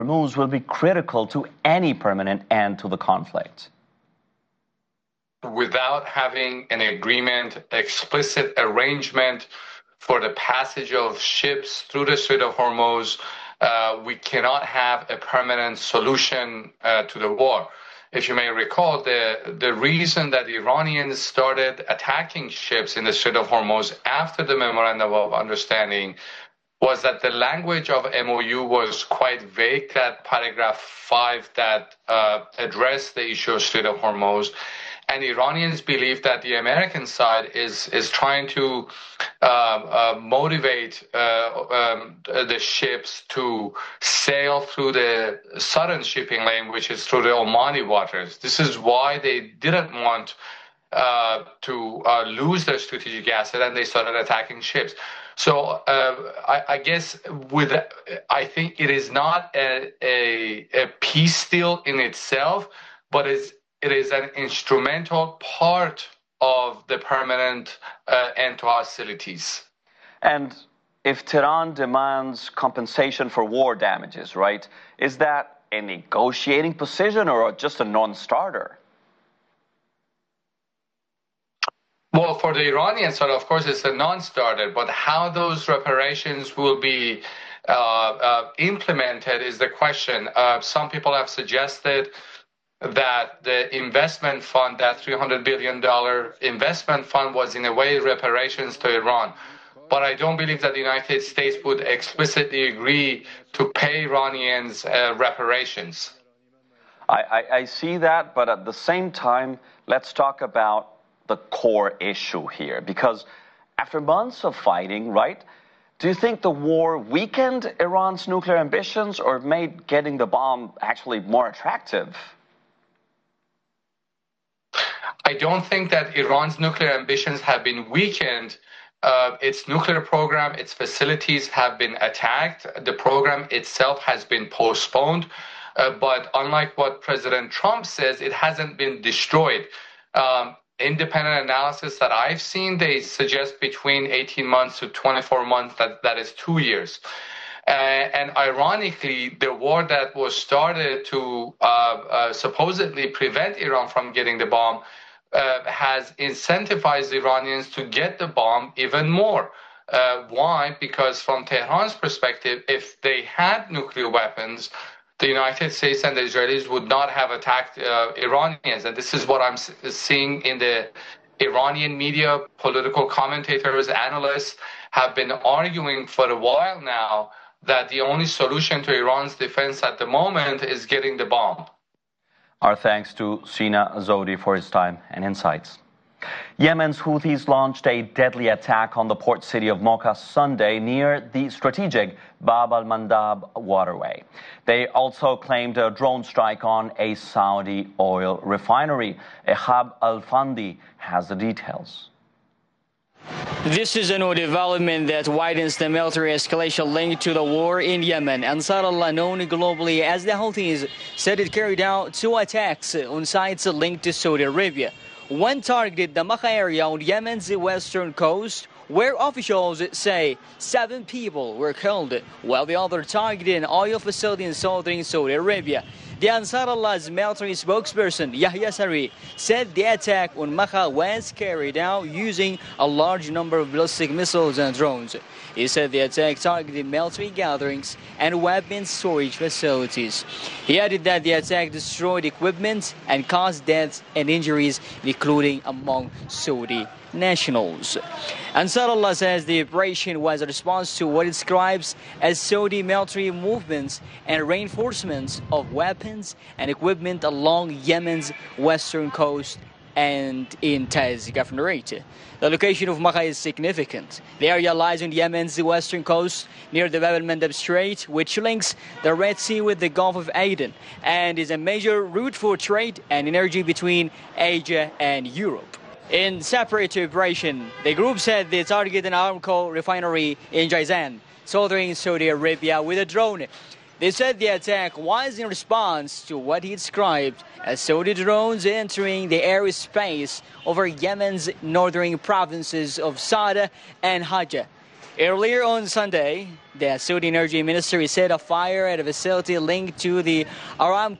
Hormuz will be critical to any permanent end to the conflict. Without having an agreement, explicit arrangement for the passage of ships through the Strait of Hormuz, we cannot have a permanent solution to the war. If you may recall, the reason that the Iranians started attacking ships in the Strait of Hormuz after the Memorandum of Understanding was that the language of MOU was quite vague, that paragraph 5 that addressed the issue of Strait of Hormuz. And Iranians believe that the American side is trying to motivate the ships to sail through the southern shipping lane, which is through the Omani waters. This is why they didn't want to lose their strategic asset, and they started attacking ships. So I guess I think it is not a peace deal in itself, but it is an instrumental part of the permanent end to hostilities. And if Tehran demands compensation for war damages, right, is that a negotiating position or just a non-starter? Well, for the Iranian side, of course, it's a non-starter, but how those reparations will be implemented is the question. Some people have suggested that the investment fund, that $300 billion investment fund, was in a way reparations to Iran. But I don't believe that the United States would explicitly agree to pay Iranians reparations. I see that, but at the same time, let's talk about the core issue here. Because after months of fighting, right, do you think the war weakened Iran's nuclear ambitions or made getting the bomb actually more attractive? I don't think that Iran's nuclear ambitions have been weakened. Its nuclear program, its facilities have been attacked. The program itself has been postponed. But unlike what President Trump says, it hasn't been destroyed. Independent analysis that I've seen, they suggest between 18 months to 24 months, that is 2 years. And ironically, the war that was started to supposedly prevent Iran from getting the bomb has incentivized Iranians to get the bomb even more. Why? Because from Tehran's perspective, if they had nuclear weapons, the United States and the Israelis would not have attacked Iranians. And this is what I'm seeing in the Iranian media. Political commentators, analysts have been arguing for a while now that the only solution to Iran's defense at the moment is getting the bomb. Our thanks to Sina Azodi for his time and insights. Yemen's Houthis launched a deadly attack on the port city of Mocha Sunday near the strategic Bab al-Mandab waterway. They also claimed a drone strike on a Saudi oil refinery. Ehab Al-Fandi has the details. This is a new development that widens the military escalation linked to the war in Yemen. Ansar Allah, known globally as the Houthis, said it carried out 2 attacks on sites linked to Saudi Arabia. One targeted the Makha area on Yemen's western coast, where officials say 7 people were killed, while the other targeted an oil facility in southern Saudi Arabia. The Ansar Allah's military spokesperson, Yahya Sari, said the attack on Makha was carried out using a large number of ballistic missiles and drones. He said the attack targeted military gatherings and weapons storage facilities. He added that the attack destroyed equipment and caused deaths and injuries, including among Saudi nationals. Ansar Allah says the operation was a response to what it describes as Saudi military movements and reinforcements of weapons and equipment along Yemen's western coast and in Taiz Governorate. The location of Makha is significant. The area lies on Yemen's western coast near the Bab al-Mandab Strait, which links the Red Sea with the Gulf of Aden and is a major route for trade and energy between Asia and Europe. In separate operation, the group said they targeted an Aramco refinery in Jizan, southern Saudi Arabia, with a drone. They said the attack was in response to what he described as Saudi drones entering the airspace over Yemen's northern provinces of Sada and Hajj. Earlier on Sunday, the Saudi Energy Ministry said a fire at a facility linked to the Aramco